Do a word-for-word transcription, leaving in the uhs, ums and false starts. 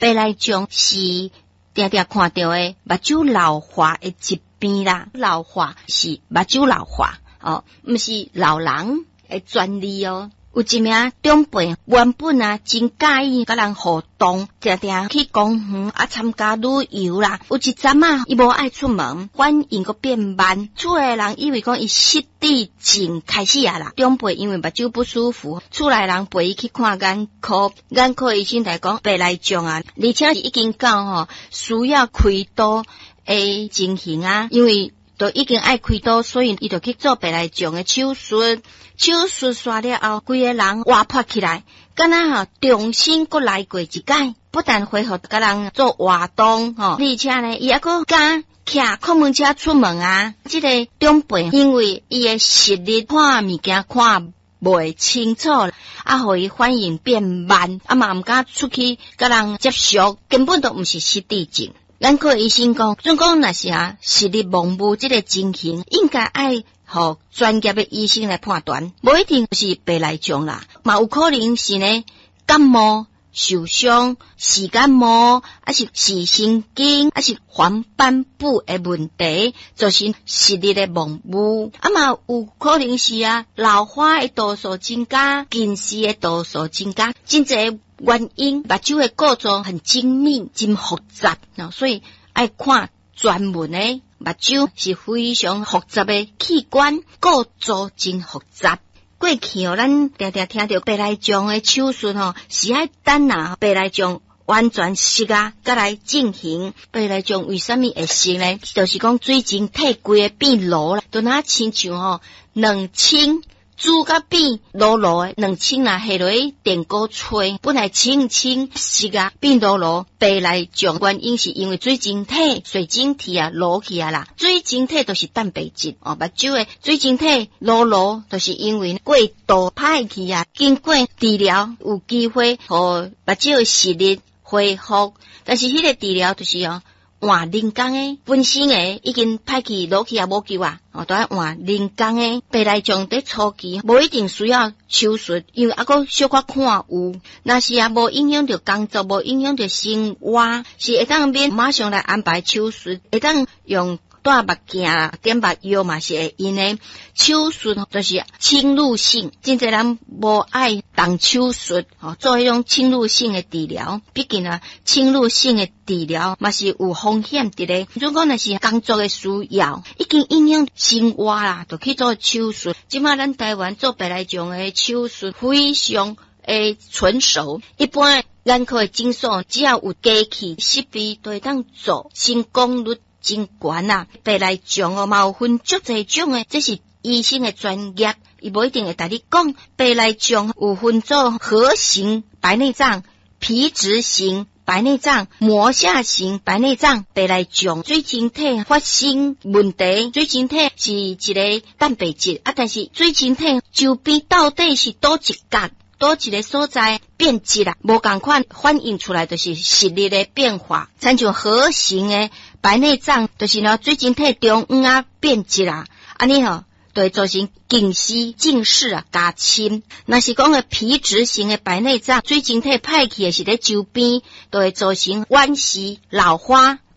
白内障是定定看到的目睭老化的疾病啦，老化是目睭老化哦，毋是老人的专利哦。有一名长辈原本啊真介意甲人互动，定定去公园啊参加旅游啦。有一阵啊，伊无爱出门，反应个变慢，厝诶人以为讲伊失智症开始啊啦。长辈因为目睭不舒服，厝内人陪伊去看眼科，眼科医生来讲白内障啊，而且是已经到吼需要开刀诶情形啊，因为都已经爱开刀，所以伊就去做白内障的手术。手术刷了后，规个人活泼起来，敢若吼重新搁来过一届，不但恢复甲人做活动吼，而且呢，伊还搁敢骑看门车出门啊。这个长辈因为伊的视力看物件看袂清楚，啊，互伊反应变慢，啊嘛毋敢出去甲人接触，根本都毋是失智症。眼科医生讲，总讲若是啊视力模糊这个情形，应该爱互专业的医生来判断，无一定是白内障啦，嘛有可能是呢感冒、受伤、视感冒，还是视神经，还是黄斑部的问题，造成视力的模糊。啊嘛有可能是啊老花的度数增加，近视的度数增加，真侪原因。目睭的构造很精密、真复杂，所以爱看专门的。目睭是非常复杂的器官，构造真复杂。过去哦，咱常常听到白内障的手术吼，是爱等啊白内障完全失啊，再来进行。白内障为什么会失呢？就是讲水晶体规个变糊啦，就那亲像吼两清。煮甲变糊糊诶，两清若下落去电锅吹，本来清清湿啊变糊糊。白内障原因是因为水晶体、水晶体啊落去啊啦。水晶体都是蛋白质哦，目睭诶水晶体糊糊，就是因为过度歹去啊。经过治疗，有机会互目睭诶视力恢复，但是迄个治疗就是哦。换人工诶，本身诶已经歹去落去也无救啊！哦，都要换人工诶。白内障在初期无一定需要手术，因为还佫小可看有。若是也无影响到工作，无影响到生活，是会当免马上来安排手术，会当用戴目镜啦、点目药嘛是会用诶。手术就是侵入性，真侪人无爱动手术，哦，做迄种侵入性诶治疗。毕竟啊，侵入性诶治疗嘛是有风险伫咧。如果若是工作诶需要，已经影响生活啦，就去做手术。即马咱台湾做白内障诶手术非常诶纯熟，一般眼科诶诊所只要有机器设备都会当做，成功率真悬啊！白内障哦，嘛有分足侪种诶，这是医生诶专业，伊无一定会甲你讲。白内障有分做核型白内障、皮质型白内障、膜下型白内障。白内障水晶体发生问题，水晶体是一个蛋白质啊，但是水晶体周边到底是倒一角？多一个所在变质啦，无共款反映出来就是视力的变化。参像核型的白内障，就是呢水晶体中央啊变质啦，安尼吼就会造成近视、近视啊加深。若是讲个皮质型的白内障，水晶体歹去的是咧周边，就会造成晚视、老花。